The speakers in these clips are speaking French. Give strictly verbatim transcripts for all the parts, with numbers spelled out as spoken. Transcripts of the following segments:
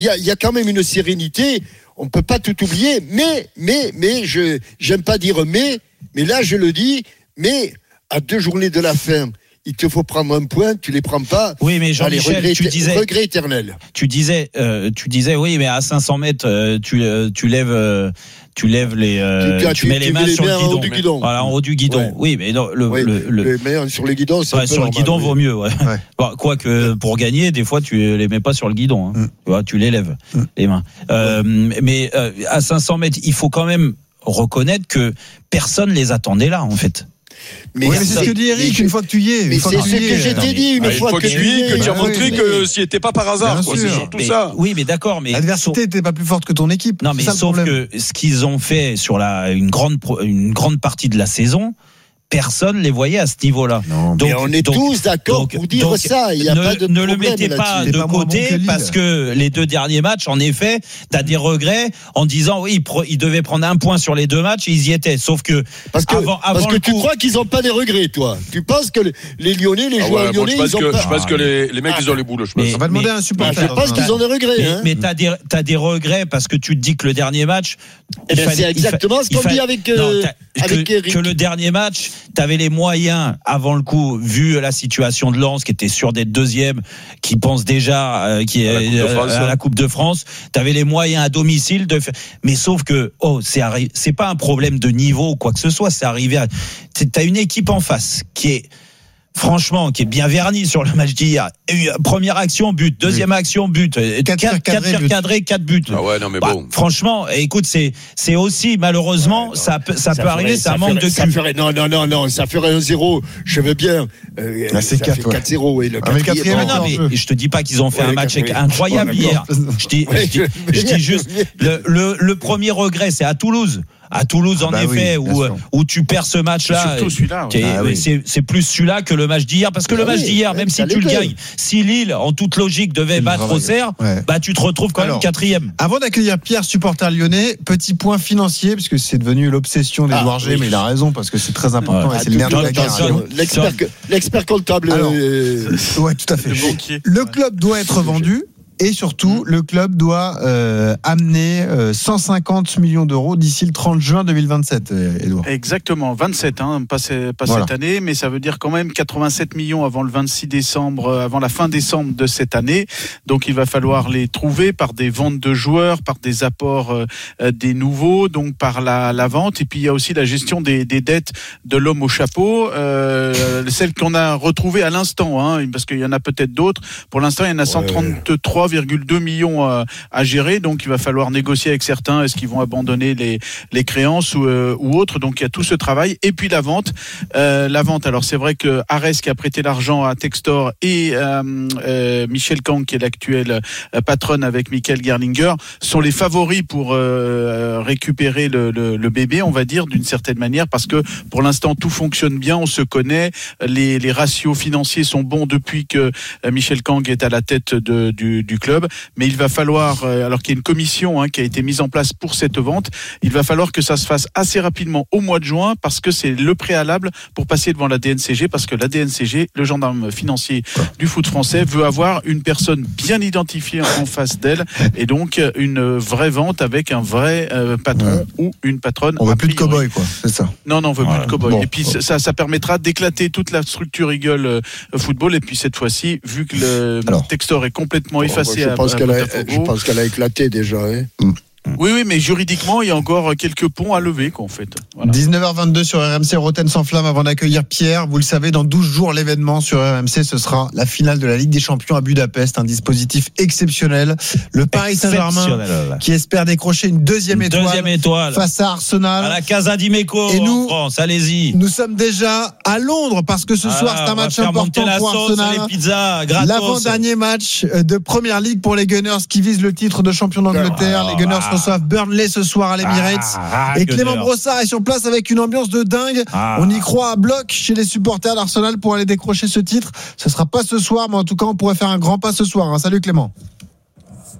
il y a, il y a quand même une sérénité. On peut pas tout oublier. Mais, mais, mais, je, j'aime pas dire mais, mais là, je le dis, mais à deux journées de la fin, il te faut prendre un point, tu les prends pas. Oui, mais Jean-Michel, regret, tu disais, regret éternel. Tu disais, euh, tu disais, oui, mais à cinq cents mètres, euh, tu, euh, tu lèves, euh, tu lèves les, euh, tu, tu, tu mets tu, les mains sur le guidon. En haut du guidon. Voilà, en haut du guidon. Ouais. Oui, mais non, le, oui, le, le, mais sur le guidon, c'est ouais, un peu sur normal, le guidon oui. vaut mieux. Ouais. Ouais. Bon, quoique pour gagner, des fois, tu les mets pas sur le guidon. Hein. Mm. Tu vois, tu les lèves mm. les mains. Euh, mm. Mais euh, à cinq cents mètres, il faut quand même reconnaître que personne les attendait là, en fait. Mais, oui, mais c'est ce que dit Eric, une fois que tu y es. Mais c'est ce que j'ai dit, une fois que tu y es. Que tu as montré que s'il n'était pas par hasard, quoi. C'est surtout ça. Oui, mais d'accord, mais. L'adversité n'était pas plus forte que ton équipe. Non, mais sauf que ce qu'ils ont fait sur la, une grande, une grande partie de la saison, personne les voyait à ce niveau-là. Non, donc, mais on est donc, tous d'accord donc, pour dire donc, ça. Il y a ne, pas de ne le mettez pas de pas côté bon que parce que les deux derniers matchs, en effet, t'as des regrets en disant oui, ils devaient prendre un point sur les deux matchs et ils y étaient. Sauf que parce que, avant, avant parce que le tu coup, crois qu'ils n'ont pas des regrets, toi. Tu penses que les Lyonnais, les ah joueurs ouais, lyonnais, bon, ils ont que, pas. Je pense que les, les mecs, ah, ils ont les boules. Je mais, on va demander à un supporter. Je pense qu'ils ont des regrets. Mais, hein. mais t'as des, t'as des regrets parce que tu te dis que le dernier match. Eh ben c'est exactement ce qu'on dit avec avec Eric. Que le dernier match, t'avais les moyens. Avant le coup, vu la situation de Lens qui était sûr d'être deuxième, qui pense déjà euh, qui est à la Coupe de France, à la Coupe de France, t'avais les moyens à domicile de faire. Mais sauf que oh, c'est arri... c'est pas un problème de niveau ou quoi que ce soit, c'est arrivé. À... T'as une équipe en face qui est franchement, qui est bien verni sur le match d'hier. Première action, but. Deuxième oui. action, but. Quatre tirs cadrés, quatre buts. Ah ouais, non, mais bah, bon. Franchement, écoute, c'est, c'est aussi, malheureusement, ouais, ça peut, ça, ça peut ferait, arriver, c'est un manque de ça ferait, non, non, non, non, ça ferait un zéro. Je veux bien. Euh, ah, c'est ça quatre, fait ouais. quatre zéro. Et le ah, quatrième, non, non, mais je te dis pas qu'ils ont fait ouais, un match ouais, incroyable ouais, hier. Je dis, je dis, je dis juste, le, le, le premier regret, c'est à Toulouse. À Toulouse, ah en bah effet, oui, où, où tu perds ce match-là. C'est surtout celui-là. Ouais. Ah oui. c'est, c'est plus celui-là que le match d'hier. Parce que ah le match oui, d'hier, même si tu le gagnes, si Lille, en toute logique, devait battre Auxerre, ouais. bah, tu te retrouves quand Alors, même quatrième. Avant d'accueillir Pierre, supporter lyonnais, petit point financier, puisque c'est devenu l'obsession d'Edouard G, ah, oui. mais il a raison, parce que c'est très important ouais. et c'est le nerf de la guerre. L'expert, l'expert comptable. Alors, euh... ouais, tout à fait. Le, le club doit être vendu. Et surtout, le club doit euh, amener euh, cent cinquante millions d'euros d'ici le trente juin deux mille vingt-sept, Edouard. Exactement, vingt-sept, hein, pas, ce, pas voilà. cette année, mais ça veut dire quand même quatre-vingt-sept millions avant le vingt-six décembre, avant la fin décembre de cette année. Donc il va falloir les trouver par des ventes de joueurs, par des apports euh, des nouveaux, donc par la, la vente. Et puis il y a aussi la gestion des, des dettes de l'homme au chapeau, euh, celle qu'on a retrouvée à l'instant, hein, parce qu'il y en a peut-être d'autres. Pour l'instant, il y en a cent trente-trois virgule deux millions à, à gérer, donc il va falloir négocier avec certains, est-ce qu'ils vont abandonner les, les créances ou, euh, ou autres, donc il y a tout ce travail, et puis la vente euh, la vente, alors c'est vrai que Arès qui a prêté l'argent à Textor et euh, euh, Michel Kang qui est l'actuelle patronne avec Michael Gerlinger sont les favoris pour euh, récupérer le, le, le bébé, on va dire, d'une certaine manière, parce que pour l'instant tout fonctionne bien, on se connaît, les, les ratios financiers sont bons depuis que Michel Kang est à la tête de, du, du club, mais il va falloir, alors qu'il y a une commission hein, qui a été mise en place pour cette vente, il va falloir que ça se fasse assez rapidement au mois de juin, parce que c'est le préalable pour passer devant la D N C G, parce que la D N C G, le gendarme financier du foot français, veut avoir une personne bien identifiée en face d'elle, et donc une vraie vente avec un vrai euh, patron ouais. ou une patronne. On veut plus de cow-boy, quoi, c'est ça. Non, non, on veut ouais. plus de cow-boy. Bon. Et puis ça, ça permettra d'éclater toute la structure Eagle euh, football, et puis cette fois-ci, vu que le Alors. Textor est complètement effacé, je pense, qu'elle a, je pense qu'elle a éclaté déjà. Hein. Mm. Oui, oui, mais juridiquement, il y a encore quelques ponts à lever, quoi, en fait. Voilà. dix-neuf heures vingt-deux sur R M C, Roten sans flamme avant d'accueillir Pierre. Vous le savez, dans douze jours, l'événement sur R M C, ce sera la finale de la Ligue des Champions à Budapest. Un dispositif exceptionnel. Le Paris Saint-Germain, qui espère décrocher une deuxième, une étoile, deuxième étoile face à Arsenal. À la Casa di Meco, et nous, en France, allez-y. Nous sommes déjà à Londres, parce que ce ah soir, c'est un match important pour Arsenal. Les pizzas, gratos. L'avant-dernier match de Première Ligue pour les Gunners, qui visent le titre de champion d'Angleterre. Ah, les Gunners ah. reçoivent Burnley ce soir à l'Emirates. Ah, et Clément Brossard est sur place avec une ambiance de dingue. Ah. On y croit à bloc chez les supporters d'Arsenal pour aller décrocher ce titre. Ce sera pas ce soir, mais en tout cas, on pourrait faire un grand pas ce soir. Hein. Salut Clément.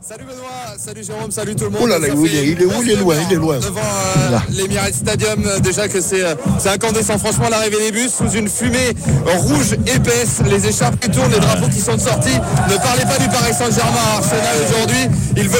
Salut Benoît, salut Jérôme, salut tout le monde. Oh là là, il est, il est où? Il est loin, il est loin. Devant euh, l'Emirates Stadium, déjà que c'est, c'est incandescent. Franchement, l'arrivée des bus sous une fumée rouge épaisse, les écharpes qui tournent, les drapeaux qui sont sortis. Ne parlez pas du Paris Saint-Germain à Arsenal aujourd'hui. Ils veulent